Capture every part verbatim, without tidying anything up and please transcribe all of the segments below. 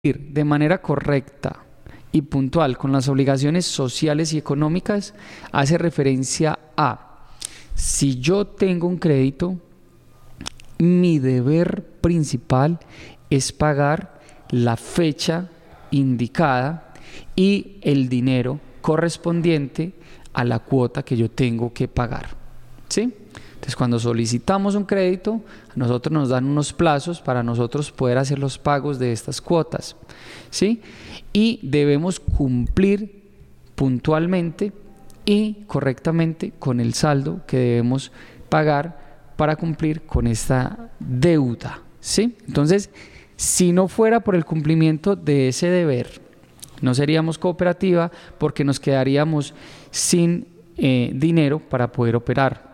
de manera correcta y puntual con las obligaciones sociales y económicas hace referencia a: si yo tengo un crédito, mi deber principal es pagar la fecha indicada y el dinero correspondiente a la cuota que yo tengo que pagar, ¿sí? Entonces, cuando solicitamos un crédito, a nosotros nos dan unos plazos para nosotros poder hacer los pagos de estas cuotas, ¿sí? Y debemos cumplir puntualmente y correctamente con el saldo que debemos pagar para cumplir con esta deuda, ¿sí? Entonces, si no fuera por el cumplimiento de ese deber, no seríamos cooperativa porque nos quedaríamos sin eh, dinero para poder operar.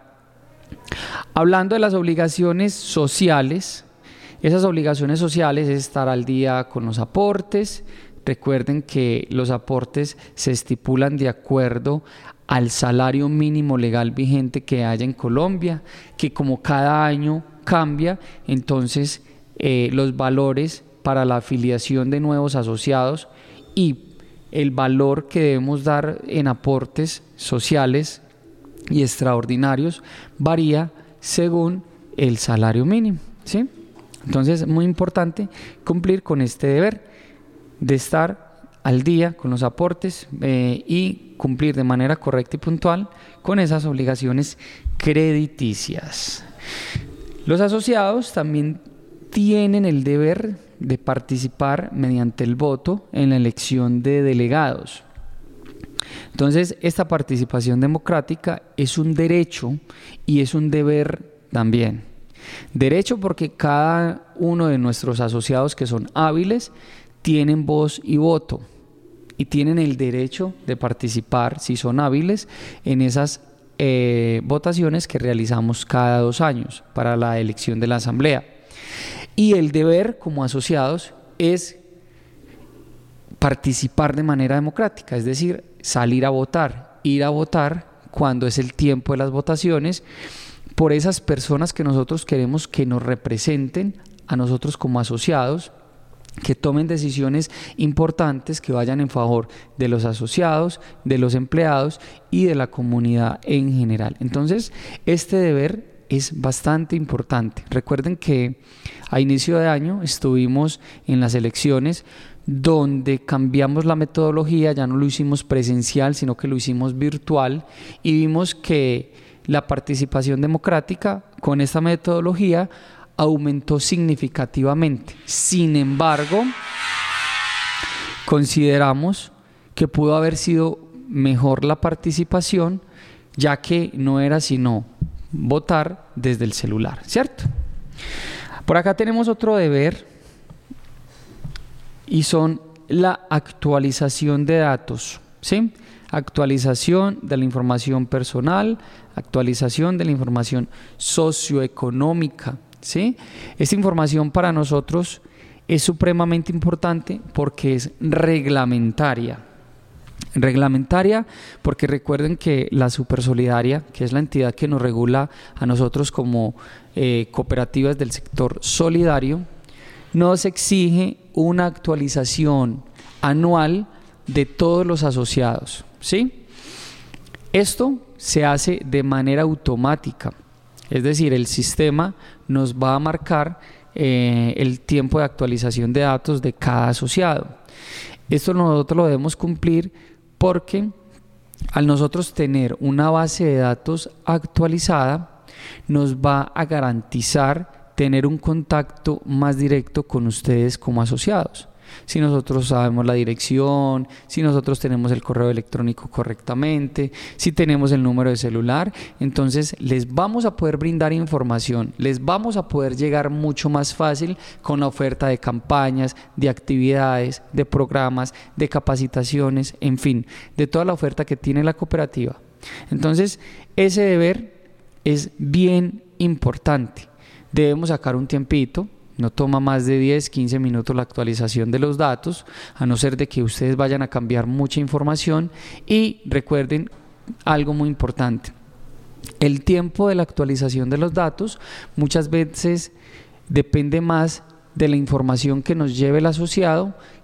Hablando de las obligaciones sociales, esas obligaciones sociales es estar al día con los aportes. Recuerden que los aportes se estipulan de acuerdo al salario mínimo legal vigente que haya en Colombia, que como cada año cambia, entonces eh, los valores para la afiliación de nuevos asociados y el valor que debemos dar en aportes sociales y extraordinarios varía según el salario mínimo, ¿sí? Entonces es muy importante cumplir con este deber de estar al día con los aportes eh, y cumplir de manera correcta y puntual con esas obligaciones crediticias. Los asociados también tienen el deber de participar mediante el voto en la elección de delegados. Entonces, esta participación democrática es un derecho y es un deber también. Derecho porque cada uno de nuestros asociados que son hábiles tienen voz y voto y tienen el derecho de participar, si son hábiles, en esas eh, votaciones que realizamos cada dos años para la elección de la asamblea. Y el deber como asociados es participar de manera democrática, es decir, salir a votar, ir a votar cuando es el tiempo de las votaciones por esas personas que nosotros queremos que nos representen a nosotros como asociados, que tomen decisiones importantes que vayan en favor de los asociados, de los empleados y de la comunidad en general. Entonces, este deber es bastante importante. Recuerden que a inicio de año estuvimos en las elecciones donde cambiamos la metodología, ya no lo hicimos presencial, sino que lo hicimos virtual, y vimos que la participación democrática con esta metodología aumentó significativamente. Sin embargo, consideramos que pudo haber sido mejor la participación, ya que no era sino votar desde el celular, ¿cierto? Por acá tenemos otro deber y son la actualización de datos, ¿sí? Actualización de la información personal, actualización de la información socioeconómica, ¿sí? Esta información para nosotros es supremamente importante porque es reglamentaria. Reglamentaria porque recuerden que la Supersolidaria, que es la entidad que nos regula a nosotros como eh, cooperativas del sector solidario, nos exige una actualización anual de todos los asociados, ¿sí? Esto se hace de manera automática, es decir, el sistema nos va a marcar eh, el tiempo de actualización de datos de cada asociado. Esto nosotros lo debemos cumplir porque al nosotros tener una base de datos actualizada nos va a garantizar tener un contacto más directo con ustedes como asociados. Si nosotros sabemos la dirección, si nosotros tenemos el correo electrónico correctamente, si tenemos el número de celular, entonces les vamos a poder brindar información, les vamos a poder llegar mucho más fácil con la oferta de campañas, de actividades, de programas, de capacitaciones, en fin, de toda la oferta que tiene la cooperativa. Entonces, ese deber es bien importante. Debemos sacar un tiempito, no toma más de diez, quince minutos la actualización de los datos, a no ser de que ustedes vayan a cambiar mucha información. Y recuerden algo muy importante, el tiempo de la actualización de los datos muchas veces depende más de la información que nos lleve el asociado